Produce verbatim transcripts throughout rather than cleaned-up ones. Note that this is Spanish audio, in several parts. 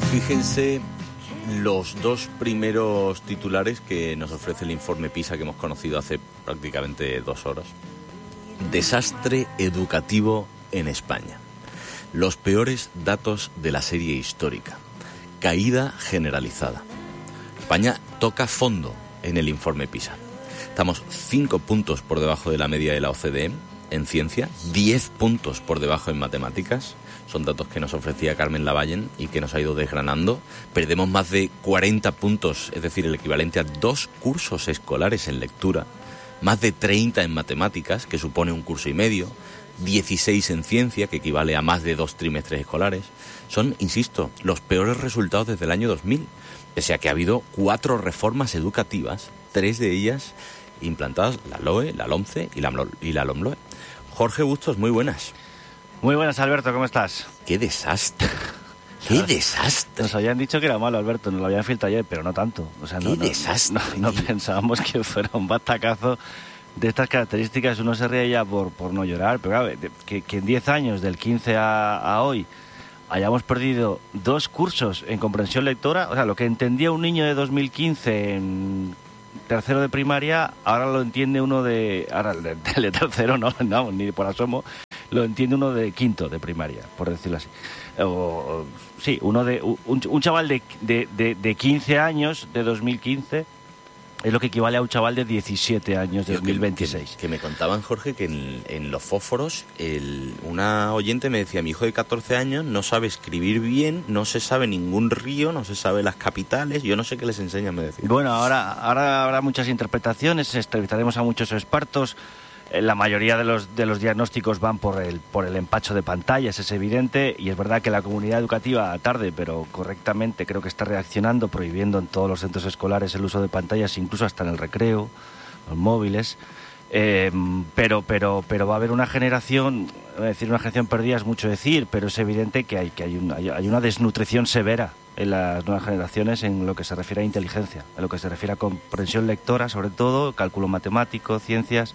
Fíjense los dos primeros titulares que nos ofrece el informe PISA que hemos conocido hace prácticamente dos horas. Desastre educativo en España. Los peores datos de la serie histórica. Caída generalizada. España toca fondo en el informe PISA. Estamos cinco puntos por debajo de la media de la O C D E en ciencia, diez puntos por debajo en matemáticas. Son datos que nos ofrecía Carmen Lavallen y que nos ha ido desgranando. Perdemos más de cuarenta puntos, es decir, el equivalente a dos cursos escolares en lectura, más de treinta en matemáticas, que supone un curso y medio, dieciséis en ciencia, que equivale a más de dos trimestres escolares. Son, insisto, los peores resultados desde el año dos mil, pese a que ha habido cuatro reformas educativas, tres de ellas implantadas, la LOE, la LOMCE y la, y la LOMLOE. Jorge Bustos, muy buenas. Muy buenas, Alberto, ¿cómo estás? ¡Qué desastre! ¡Qué desastre! Nos habían dicho que era malo, Alberto, nos lo habían filtrado ayer, pero no tanto. O sea, ¡Qué no, no, desastre! No, no pensábamos que fuera un batacazo de estas características. Uno se ríe ya por, por no llorar, pero claro, que, que en diez años, del quince a, a hoy, hayamos perdido dos cursos en comprensión lectora. O sea, lo que entendía un niño de dos mil quince en tercero de primaria, ahora lo entiende uno de... Ahora, el de, el de tercero no, no, ni por asomo, lo entiende uno de quinto de primaria, por decirlo así. O, o, sí, uno de un, un chaval de, de, de, de quince años, de dos mil quince, es lo que equivale a un chaval de diecisiete años, de dos mil veintiséis. Que, que me contaban, Jorge, que en, en los fósforos, el, una oyente me decía, mi hijo de catorce años no sabe escribir bien, no se sabe ningún río, no se sabe las capitales, yo no sé qué les enseñan, me decía. Bueno, ahora, ahora habrá muchas interpretaciones, entrevistaremos a muchos expertos. La mayoría de los, de los diagnósticos van por el, por el empacho de pantallas, es evidente, y es verdad que la comunidad educativa, tarde pero correctamente, creo que está reaccionando, prohibiendo en todos los centros escolares el uso de pantallas, incluso hasta en el recreo, los móviles, eh, pero, pero, pero va a haber una generación, decir una generación perdida es mucho decir, pero es evidente que hay, que hay, una, hay una desnutrición severa en las nuevas generaciones en lo que se refiere a inteligencia, en lo que se refiere a comprensión lectora, sobre todo, cálculo matemático, ciencias.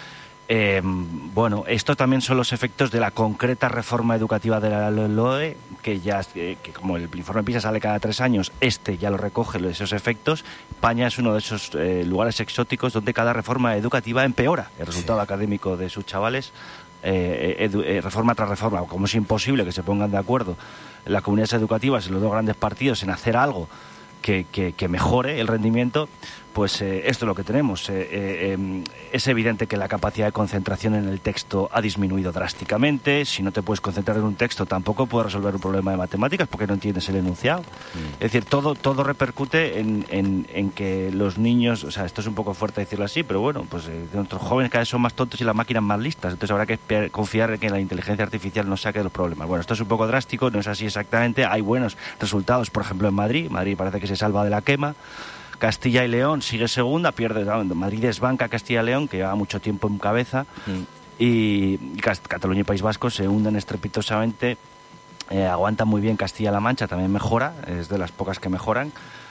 Eh, bueno, estos también son los efectos de la concreta reforma educativa de la LOE, que ya, eh, que como el informe PISA sale cada tres años, este ya lo recoge esos efectos. España es uno de esos eh, lugares exóticos donde cada reforma educativa empeora el resultado sí. académico de sus chavales, eh, edu, eh, reforma tras reforma. Como es imposible que se pongan de acuerdo las comunidades educativas y los dos grandes partidos en hacer algo que, que, que mejore el rendimiento, pues eh, esto es lo que tenemos. Eh, eh, es evidente que la capacidad de concentración en el texto ha disminuido drásticamente. Si no te puedes concentrar en un texto, tampoco puedes resolver un problema de matemáticas porque no entiendes el enunciado. Mm. Es decir, todo, todo repercute en, en, en que los niños, o sea, esto es un poco fuerte decirlo así, pero bueno, pues eh, nuestros jóvenes cada vez son más tontos y las máquinas más listas. Entonces habrá que esper- confiar en que la inteligencia artificial nos saque de los problemas. Bueno, esto es un poco drástico, no es así exactamente. Hay buenos resultados, por ejemplo, en Madrid. Madrid parece que se salva de la quema. Castilla y León sigue segunda, pierde. Madrid desbanca a Castilla y León, que lleva mucho tiempo en cabeza, mm. y Cataluña y País Vasco se hunden estrepitosamente. Eh, aguantan muy bien Castilla-La Mancha, también mejora, es de las pocas que mejoran,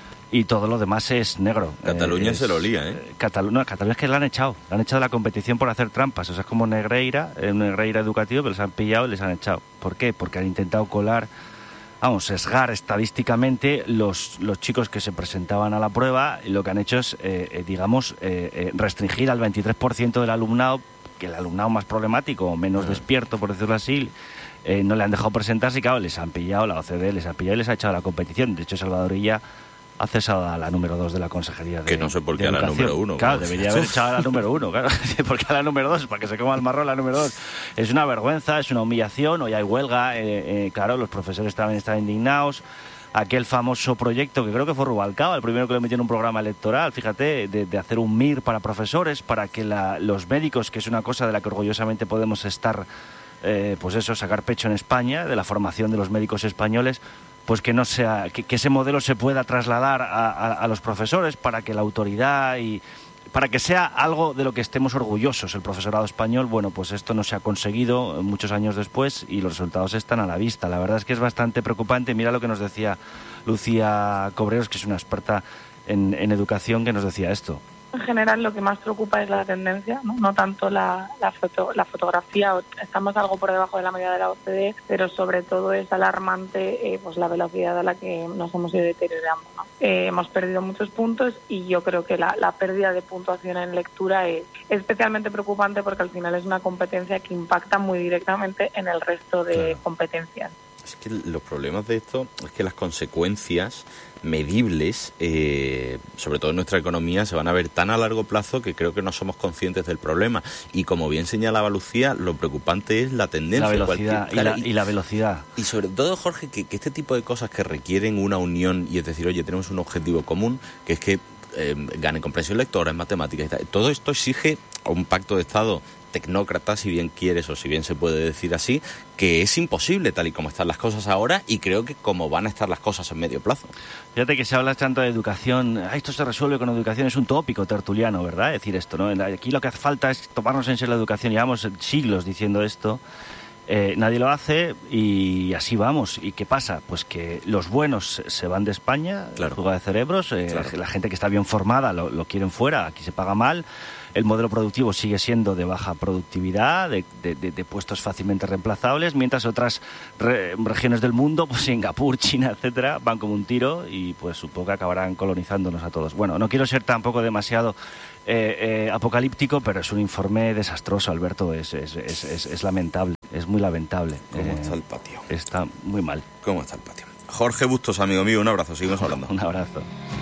y todo lo demás es negro. Cataluña eh, se lo lía, ¿eh? Cataluña, no, Cataluña es que la han echado, la han echado de la competición por hacer trampas. O sea, es como Negreira, un Negreira educativo, pero les han pillado y les han echado. ¿Por qué? Porque han intentado colar, vamos, sesgar estadísticamente los, los chicos que se presentaban a la prueba, y lo que han hecho es, eh, eh, digamos, eh, eh, restringir al veintitrés por ciento del alumnado, que el alumnado más problemático o menos despierto, por decirlo así, eh, no le han dejado presentarse y claro, les han pillado, la O C D E les ha pillado y les ha echado a la competición. De hecho, Salvador Illa ha cesado a la número dos de la Consejería de Que no sé por qué a la número uno. Claro, debería haber echado a la número uno, claro. ¿Por qué a la número dos? Para que se coma el marrón la número dos. Es una vergüenza, es una humillación. Hoy hay huelga, eh, eh, claro, los profesores también están indignados. Aquel famoso proyecto que creo que fue Rubalcaba, el primero que lo metió en un programa electoral, fíjate, de, de hacer un M I R para profesores, para que la, los médicos, que es una cosa de la que orgullosamente podemos estar, eh, pues eso, sacar pecho en España, de la formación de los médicos españoles, pues que no sea, que, que ese modelo se pueda trasladar a, a, a los profesores para que la autoridad y para que sea algo de lo que estemos orgullosos el profesorado español. Bueno, pues esto no se ha conseguido muchos años después y los resultados están a la vista. La verdad es que es bastante preocupante. Mira lo que nos decía Lucía Cobreros, que es una experta en, en educación, que nos decía esto. En general lo que más preocupa es la tendencia, no, no tanto la, la, foto, la fotografía. Estamos algo por debajo de la media de la O C D E, pero sobre todo es alarmante eh, pues la velocidad a la que nos hemos ido deteriorando, ¿no? Eh, hemos perdido muchos puntos y yo creo que la, la pérdida de puntuación en lectura es especialmente preocupante porque al final es una competencia que impacta muy directamente en el resto de claro. competencias. Es que los problemas de esto es que las consecuencias medibles, eh, sobre todo en nuestra economía, se van a ver tan a largo plazo que creo que no somos conscientes del problema. Y como bien señalaba Lucía, lo preocupante es la tendencia. La velocidad, cualquier, claro, y, la, y la velocidad. Y sobre todo, Jorge, que, que este tipo de cosas que requieren una unión, y es decir, oye, tenemos un objetivo común, que es que eh, ganen comprensión lectora en matemáticas y tal. Todo esto exige un pacto de Estado tecnócrata, si bien quieres o si bien se puede decir así, que es imposible tal y como están las cosas ahora y creo que como van a estar las cosas en medio plazo. Fíjate que se habla tanto de educación, ah, esto se resuelve con educación, es un tópico tertuliano, ¿verdad? Decir esto, ¿no? Aquí lo que hace falta es tomarnos en serio la educación, llevamos siglos diciendo esto. Eh, nadie lo hace y así vamos. ¿Y qué pasa? Pues que los buenos se van de España, claro. fuga de cerebros, eh, claro. la gente que está bien formada lo, lo quieren fuera, aquí se paga mal, el modelo productivo sigue siendo de baja productividad, de, de, de, de puestos fácilmente reemplazables, mientras otras re, regiones del mundo, pues Singapur, China, etcétera, van como un tiro y pues supongo que acabarán colonizándonos a todos. Bueno, no quiero ser tampoco demasiado eh, eh, apocalíptico, pero es un informe desastroso, Alberto, es, es, es, es, es lamentable, es muy lamentable. ¿Cómo eh, está el patio? Está muy mal. ¿Cómo está el patio? Jorge Bustos, amigo mío, un abrazo, seguimos hablando. Un abrazo.